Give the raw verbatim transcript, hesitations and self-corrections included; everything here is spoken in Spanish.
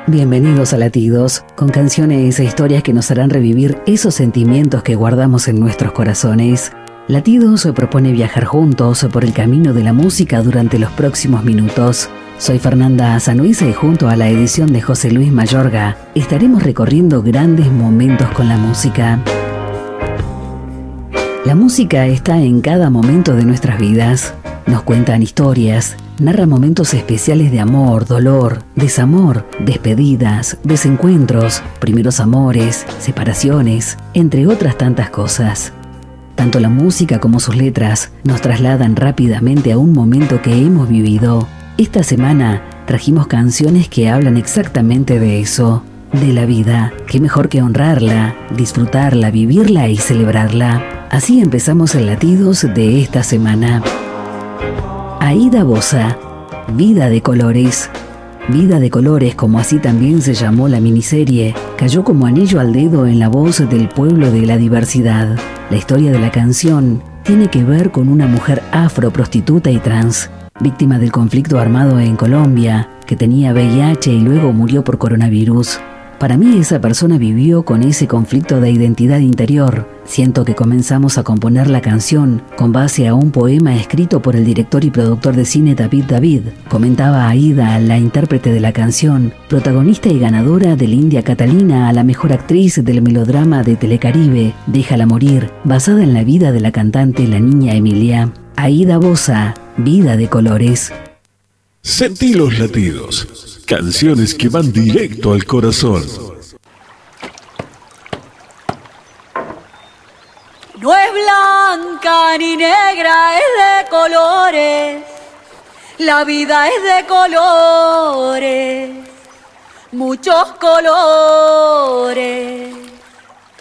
Bienvenidos a Latidos, con canciones e historias que nos harán revivir esos sentimientos que guardamos en nuestros corazones. Latidos se propone viajar juntos por el camino de la música durante los próximos minutos. Soy Fernanda Sanuiza y junto a la edición de José Luis Mayorga estaremos recorriendo grandes momentos con la música. La música está en cada momento de nuestras vidas. Nos cuentan historias, narra momentos especiales de amor, dolor, desamor, despedidas, desencuentros, primeros amores, separaciones, entre otras tantas cosas. Tanto la música como sus letras nos trasladan rápidamente a un momento que hemos vivido. Esta semana trajimos canciones que hablan exactamente de eso, de la vida. Qué mejor que honrarla, disfrutarla, vivirla y celebrarla. Así empezamos el Latidos de esta semana. Aida Bossa, Vida de Colores. Vida de Colores, como así también se llamó la miniserie, cayó como anillo al dedo en la voz del pueblo de la diversidad. La historia de la canción tiene que ver con una mujer afro, prostituta y trans, víctima del conflicto armado en Colombia, que tenía V I H y luego murió por coronavirus. Para mí esa persona vivió con ese conflicto de identidad interior. Siento que comenzamos a componer la canción con base a un poema escrito por el director y productor de cine David David. Comentaba Aida, la intérprete de la canción, protagonista y ganadora del India Catalina a la mejor actriz del melodrama de Telecaribe, Déjala Morir, basada en la vida de la cantante La Niña Emilia. Aida Bossa, Vida de Colores. Sentí los latidos, canciones que van directo al corazón. No es blanca ni negra, es de colores. La vida es de colores, muchos colores.